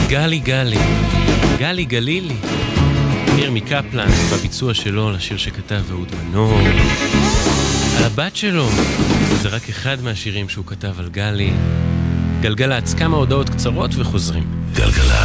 גלי גלי, גלי גלילי, ירמי קפלן בביצוע שלו לשיר שכתב אהוד מנור על הבת שלו. זה רק אחד מהשירים שהוא כתב על גלי. גלגלצ, כמה הודעות קצרות וחוזרים. גלגלצ